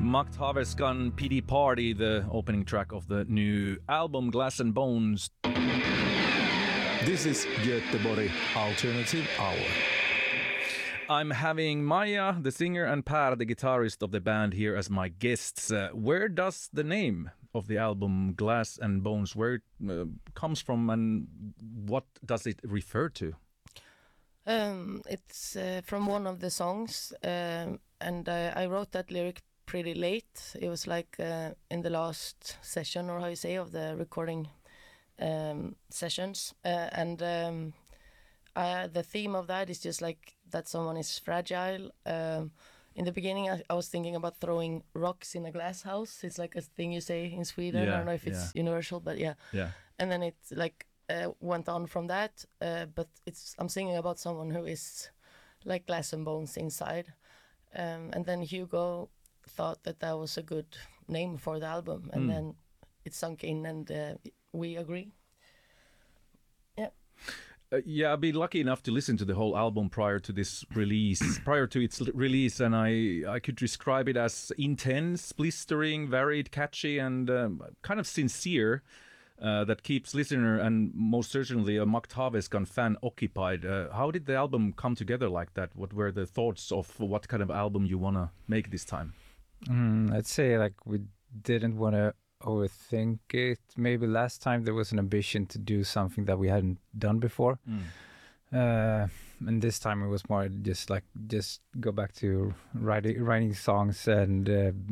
Makt Haveskan PD Party, the opening track of the new album Glass and Bones. This is Göteborg Alternative Hour. I'm having Maja, the singer, and Per, the guitarist of the band, here as my guests. Where does the name of the album Glass and Bones, where it comes from, and what does it refer to? It's from one of the songs, and I wrote that lyric pretty late. It was like in the last session, or how you say, of the recording sessions, and the theme of that is just like that someone is fragile. In the beginning, I was thinking about throwing rocks in a glass house. It's like a thing you say in Sweden. I don't know if it's universal, but yeah. And then it's like went on from that, but I'm singing about someone who is like glass and bones inside. And then Hugo thought that was a good name for the album, and then it sunk in, and we agree. I've been lucky enough to listen to the whole album prior to its release, and I could describe it as intense, blistering, varied, catchy, and kind of sincere. That keeps listener and most certainly a Makt Haveskan fan occupied. How did the album come together like that? What were the thoughts of what kind of album you want to make this time? I'd say like we didn't want to overthink it. Maybe last time there was an ambition to do something that we hadn't done before. And this time it was more just go back to writing songs and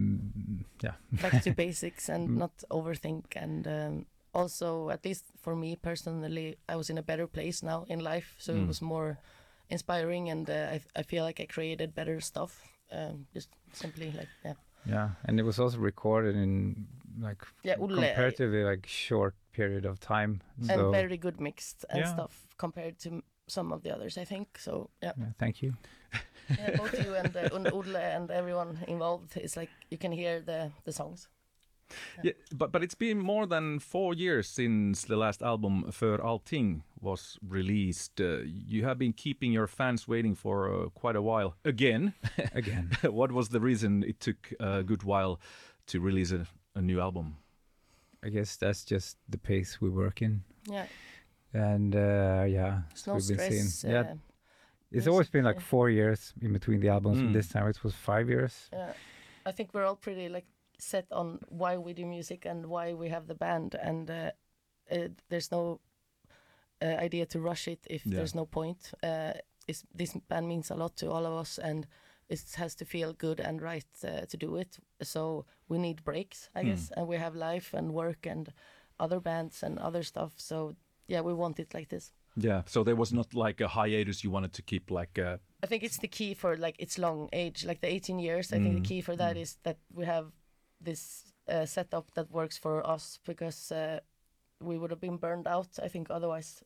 back to basics and not overthink. And also, at least for me personally, I was in a better place now in life, so it was more inspiring, and I feel like I created better stuff, just simply like and it was also recorded in like comparatively like short period of time, and very good mixed and stuff compared to some of the others, I think. So thank you. Both you and Olle and everyone involved, it's like you can hear the songs. But it's been more than 4 years since the last album För Allting was released. You have been keeping your fans waiting for quite a while. Again. What was the reason it took a good while to release a new album? I guess that's just the pace we work in. Yeah. And it's no we've been stress. seeing. It's always been like 4 years in between the albums, and this time it was 5 years. Yeah, I think we're all pretty like set on why we do music and why we have the band, and there's no idea to rush it if there's no point. This band means a lot to all of us, and it has to feel good and right to do it. So we need breaks, I guess, and we have life and work and other bands and other stuff. So we want it like this. Yeah, so there was not like a hiatus you wanted to keep like I think it's the key for like its long age, like the 18 years. I think the key for that is that we have this setup that works for us, because we would have been burned out, I think, otherwise.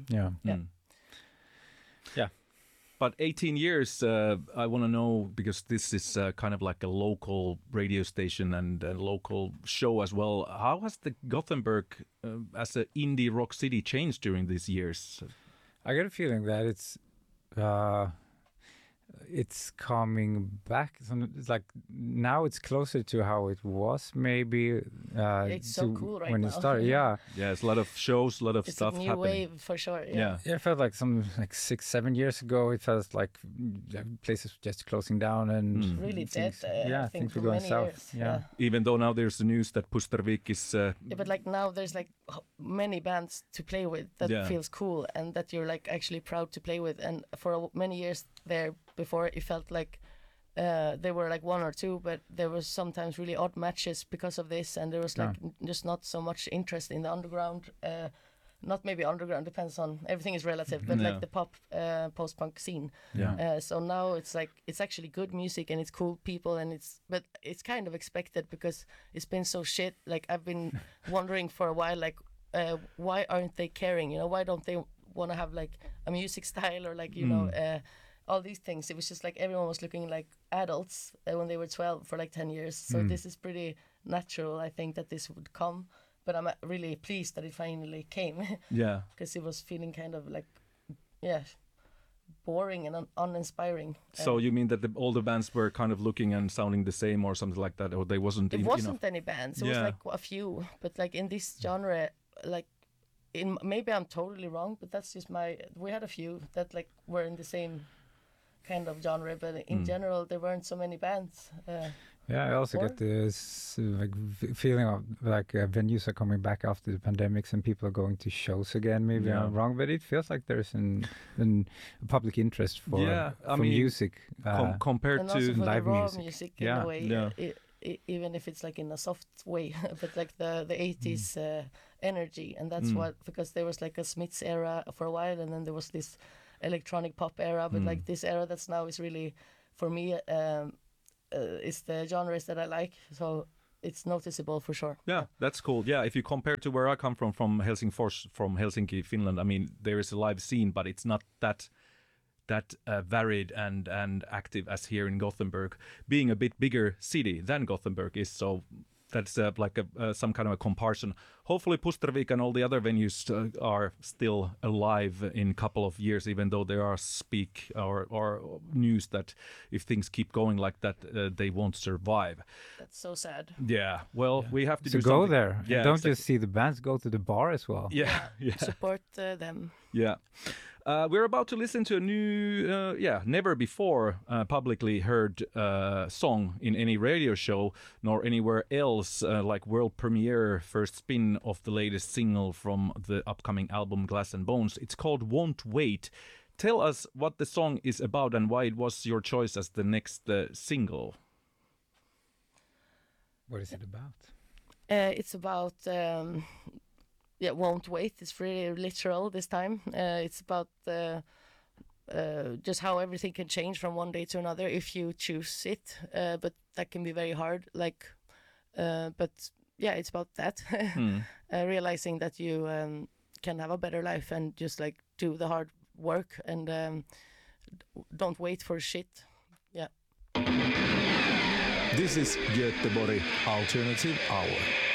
But 18 years, I want to know, because this is kind of like a local radio station and a local show as well. How has the Gothenburg as an indie rock city changed during these years? I get a feeling that it's coming back. It's like now it's closer to how it was maybe. It's so cool right when now. It started. It's a lot of shows, a lot of stuff happening. It's a new wave for sure. Yeah, it felt like 6-7 years ago. It felt like places just closing down and really dead. I think for we're going many south. years. Even though now there's the news that Pustervik is. But like now there's like many bands to play with that feels cool, and that you're like actually proud to play with. And for many years there before, it felt like there were like one or two, but there was sometimes really odd matches because of this, and there was like just not so much interest in the underground. Not maybe underground, depends on, everything is relative, but like the pop post-punk scene. So now it's like it's actually good music and it's cool people, and but it's kind of expected because it's been so shit. Like I've been wondering for a while, like why aren't they caring? You know, why don't they want to have like a music style or like all these things? It was just like everyone was looking like adults when they were 12 for like 10 years. So this is pretty natural, I think, that this would come. But I'm really pleased that it finally came. Because it was feeling kind of like, boring and uninspiring. So you mean that all the bands were kind of looking and sounding the same or something like that, or they wasn't? It wasn't any bands. It was like a few, but like in this genre, like maybe I'm totally wrong, but that's just we had a few that like were in the same kind of genre, but in general there weren't so many bands. Yeah, I also get this like feeling of like venues are coming back after the pandemics and people are going to shows again. Maybe I'm wrong, but it feels like there's a public interest for music compared and to also for live the raw music. in a way. Even if it's like in a soft way, but like the 80s energy, and that's what, because there was like a Smiths era for a while, and then there was this electronic pop era, but like this era that's now is really, for me, is the genres that I like, so it's noticeable for sure. Yeah, that's cool. Yeah, if you compare to where I come from Helsingfors, from Helsinki, Finland, I mean, there is a live scene, but it's not that varied and active as here in Gothenburg, being a bit bigger city than Gothenburg is. So that's like some kind of a comparison. Hopefully Pustervik and all the other venues are still alive in a couple of years, even though there are speak or news that if things keep going like that, they won't survive. That's so sad. Yeah, well, we have to so do go something. there. Yeah, don't just see the bands, go to the bar as well. Yeah. Support them. Yeah. We're about to listen to a new, never before publicly heard song in any radio show nor anywhere else, like world premiere first spin of the latest single from the upcoming album Glass and Bones. It's called Won't Wait. Tell us what the song is about and why it was your choice as the next single. What is it about? It's about... won't wait. It's really literal this time. It's about just how everything can change from one day to another if you choose it. But that can be very hard. It's about that. Realizing that you can have a better life and just like do the hard work and don't wait for shit. Yeah. This is Göteborg Alternative Hour.